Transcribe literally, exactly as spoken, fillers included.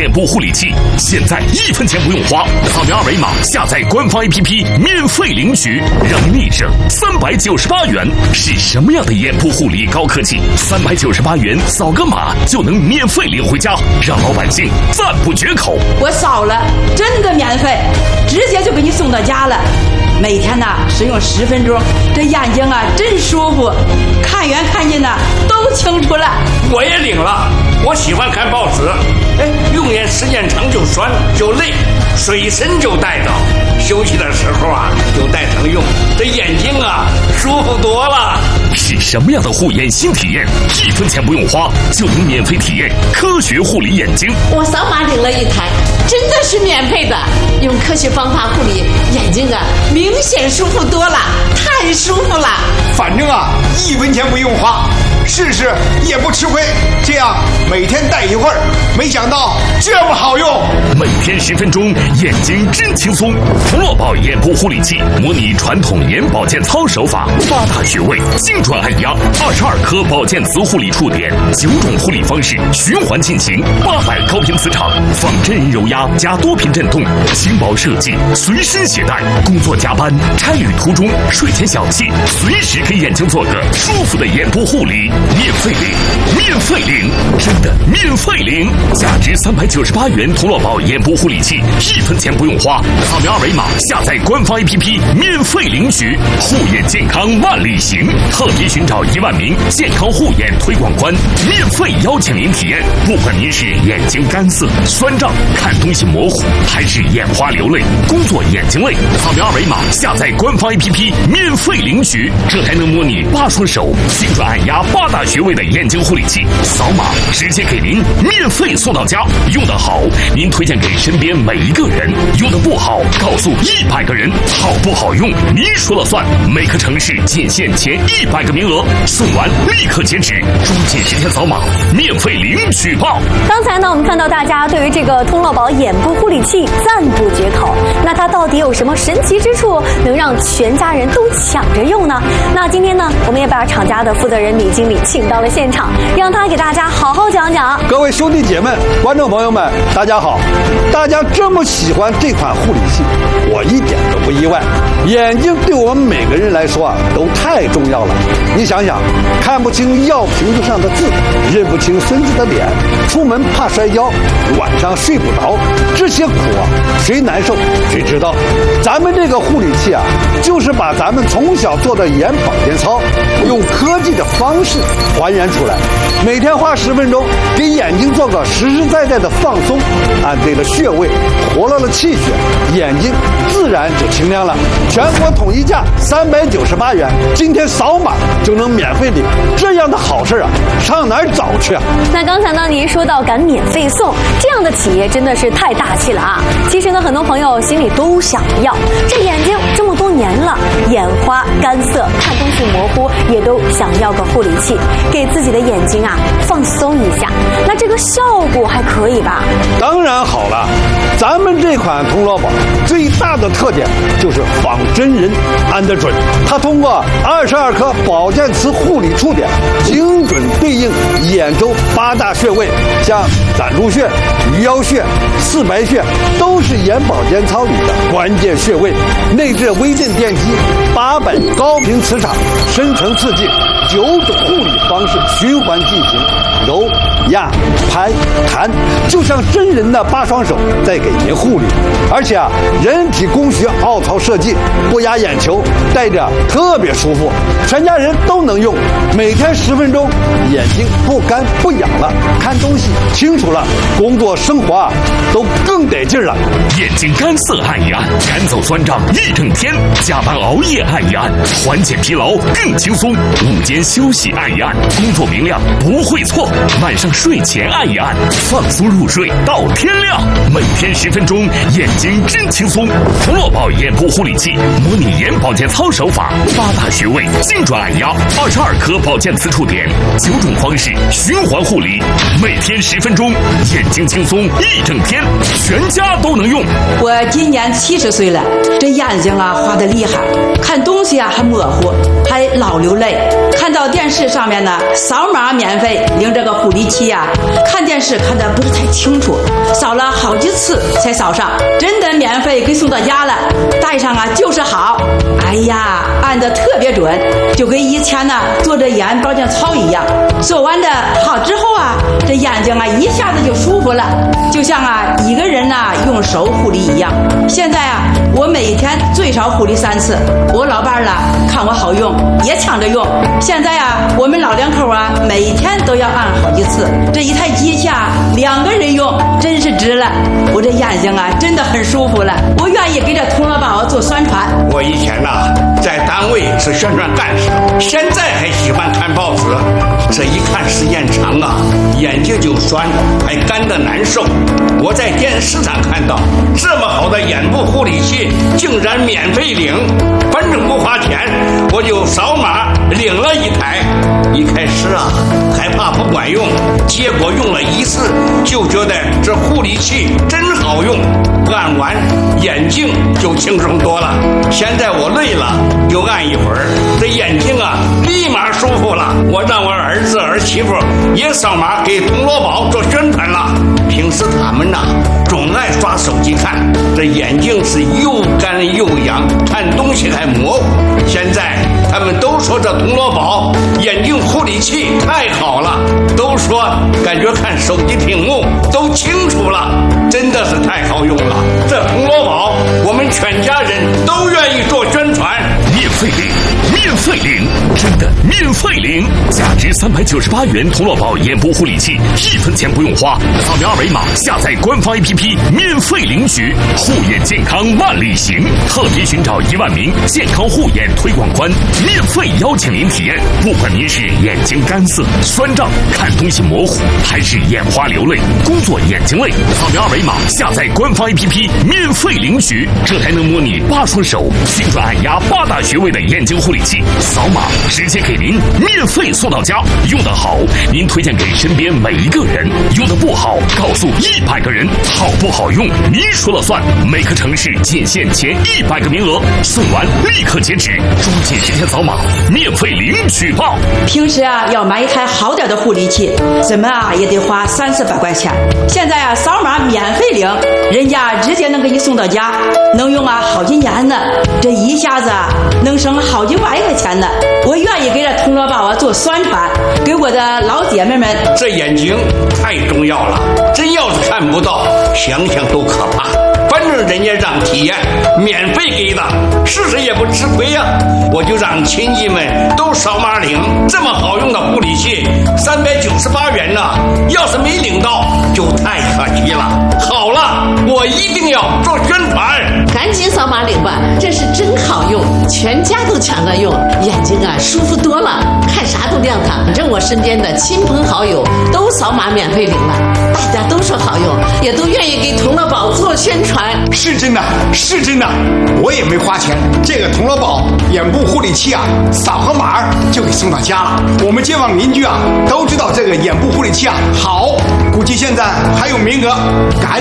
眼部护理器，现在一分钱不用花，扫描二维码下载官方 A P P 免费领取，让你省三百九十八元。是什么样的眼部护理高科技？三百九十八元扫个码就能免费领回家，让老百姓赞不绝口。 我扫了，真的免费，直接就给你送到家了。每天呢使用十分钟，这眼睛啊真舒服，看远看近呢都清楚了。 我也领了，我喜欢看报纸，哎，用眼时间长就酸就累，随身就带着，休息的时候啊就带上用，这眼睛啊舒服多了。 是什么样的护眼新体验？一分钱不用花就能免费体验科学护理眼睛。 我扫码领了一台，真的是免费的，用科学方法护理眼睛啊，明显舒服多了，太舒服了。 反正啊，一分钱不用花，试试也不吃亏。这样每天戴一会儿，没想到这么好用。 每天十分钟，眼睛真轻松。童乐宝眼部护理器模拟传统眼保健操手法，八大穴位精准按压，二十二颗保健磁护理触点，九种护理方式循环进行，八百高频磁场，仿真人揉压加多频震动，轻薄设计，随身携带。工作加班、差旅途中、睡前小憩，随时给眼睛做个舒服的眼部护理，免费领，免费领，真的免费领！价值三百九十八元童乐宝眼部护理器，一分钱不用花，扫描二维码下载官方 A P P 免费领取。护眼健康万里行，特别寻找一万名健康护眼推广官，免费邀请您体验。不管您是眼睛干涩、酸胀、看东西模糊，还是眼花流泪、工作眼睛累，扫描二维码下载官方 A P P 免费领取。这还能模拟八双手精准按压八大穴位的眼睛护理器，扫码直接给您免费送到家。用得好，您推荐给身边每一个人；用得不好，告诉一百个人。好不好用，您说了算。每个城市仅限前一百个名额，送完立刻截止，抓紧时间扫码，免费领取吧。 刚才呢，我们看到大家对于这个童乐宝眼部护理器赞不绝口。那它到底有什么神奇之处，能让全家人都抢着用呢？那今天呢，我们也把厂家的负责人李经理请到了现场，让他给大家好好讲讲。 各位兄弟姐妹、观众朋友们，大家好！大家这么喜欢这款护理器，我一点都不意外。眼睛对我们每个人来说啊，都太重要了。你想想，看不清药瓶子上的字，认不清孙子的脸，出门怕摔跤，晚上睡不着，这些苦啊，谁难受谁知道。咱们这个护理器啊，就是把咱们从小做的眼保健操，用科技的方式还原出来。每天花十分钟，给眼睛做个实实在在的放松，按对了穴位，活络了气血，眼睛自然就清亮了。全国统一价三百九十八元，今天扫码就能免费领，这样的好事啊，上哪儿找去啊？ 那刚才呢，您说到敢免费送，这样的企业真的是太大气了啊！其实呢，很多朋友心里都想要，这眼睛这么多年了，眼花干涩，看东西模糊，也都想要个护理器，给自己的眼睛啊放松一下。那这个效果还可以吧？ 当然好了，咱们这款童乐宝最大的特点就是仿真人按得准，它通过二十二颗保健磁护理触点，精准对应眼周八大穴位，像攒竹穴、鱼腰穴、四白穴，都是眼保健操里的关键穴位。内置微震电机，八百高频磁场，深层刺激，九种护理方式循环进行，揉、压、拍、弹，就像真人的八双手在给您护理。而且啊，人体工学凹槽设计，不压眼球，戴着特别舒服，全家人都能用。每天十分钟，眼睛不干不痒了，看东西清楚了，工作生活啊都更得劲了。 眼睛干涩按一按，赶走酸胀一整天；加班熬夜按一按，缓解疲劳更轻松；午间休息按一按，工作明亮不会错；晚上睡前按一按，放松入睡到天亮。每天十分钟，眼睛真轻松。童乐宝眼部护理器模拟眼保健操手法，八大穴位精准按压，二十二颗保健磁触点，九种方式循循环护理，每天十分钟，眼睛轻松一整天，全家都能用。 我今年七十岁了，这眼睛啊花得厉害，看东西啊还模糊，还老流泪。看到电视上面呢，扫码免费领这个护理器啊，看电视看得不是太清楚，扫了好几次才扫上，真的免费给送到家了，戴上啊就是好。哎呀，按得特别准，就跟以前呢做着眼保健操一样。做完的好之后啊，这眼睛啊一下子就舒服了，就像啊一个人呐、啊、用手护理一样。现在啊，我每天最少护理三次。我老伴儿呢看我好用，也抢着用。现在啊，我们老两口啊每天都要按好几次。这一台机器啊，两个人用真是值了。我这眼睛啊真的很舒服了，我愿意给这童乐宝做宣传。 我以前呐、啊、在单位是宣传干事，现在还喜欢看报纸。这一看时间长啊，眼睛就酸，还干得难受。我在电视上看到这么好的眼部护理器竟然免费领，反正不花钱，我就扫码领了一台。一开始啊害怕不管用，结果用了一次就觉得这护理器真好用，按完眼睛就轻松多了。现在我累了就按一会儿，这眼睛啊立马舒服了。我让我儿子儿媳妇也扫码给童乐宝做宣传了。平时他们呐总爱刷手机看，这眼睛是又干又痒，看东西还模糊。现在他们都说这童乐宝眼睛护理器太好了，都说感觉看手机屏幕都清楚了，真的是太好用了。这童乐宝我们全家人都愿意做宣传。 免费领，免费领，真的免费领！价值三百九十八元童乐宝眼部护理器，一分钱不用花，扫描二维码下载官方 A P P， 免费领取。护眼健康万里行，特别寻找一万名健康护眼推广官，免费邀请您体验。不管您是眼睛干涩、酸胀、看东西模糊，还是眼花流泪、工作眼睛累，扫描二维码下载官方 A P P， 免费领取。这还能模拟八双手、精准按压八大穴位的眼睛护理器，扫码直接给您免费送到家。用得好，您推荐给身边每一个人；用得不好，告诉一百个人。好不好用，您说了算。每个城市仅限前一百个名额，送完立刻截止，抓紧时间扫码，免费领取吧。 平时啊要买一台好点的护理器，怎么啊也得花三四百块钱。现在啊扫码免费领，人家直接能给你送到家，能用啊好几年呢。这一下子啊能省好几万块钱呢。我愿意给这童乐宝啊做宣传，给我的老姐妹们。 这眼睛太重要了，真要是看不到，想想都可怕。反正人家让体验，免费给的，试试也不吃亏呀、啊。我就让亲戚们都扫码领，这么好用的护理器，三百九十八元呢，要是没领到，就太可惜了。好了，我一定要做宣传， 赶紧扫码领吧，这是真好用，全家都抢着用，眼睛啊舒服多了，看啥都亮堂。反正我身边的亲朋好友都扫码免费领了，大家都说好用，也都愿意给童乐宝做宣传。 是真的，是真的，我也没花钱。这个童乐宝眼部护理器啊，扫个码就给送到家了。我们街坊邻居啊都知道这个眼部护理器啊好，估计现在还有名额，赶